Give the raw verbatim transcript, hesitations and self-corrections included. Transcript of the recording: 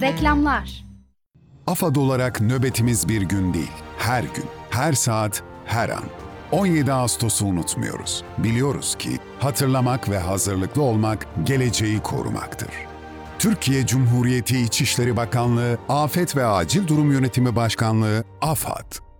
Reklamlar. AFAD olarak nöbetimiz bir gün değil, her gün, her saat, her an. on yedi Ağustos'u unutmuyoruz. Biliyoruz ki hatırlamak ve hazırlıklı olmak geleceği korumaktır. Türkiye Cumhuriyeti İçişleri Bakanlığı, Afet ve Acil Durum Yönetimi Başkanlığı, AFAD.